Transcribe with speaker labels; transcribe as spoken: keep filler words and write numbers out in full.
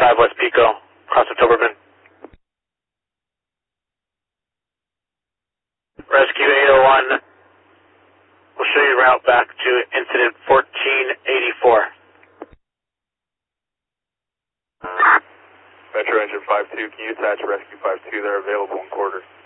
Speaker 1: five West Pico, across the Toberman. Rescue eight oh one, we'll show you route back to incident fourteen eighty-four.
Speaker 2: Metro Engine five two, can you attach Rescue five two? They're available in quarters.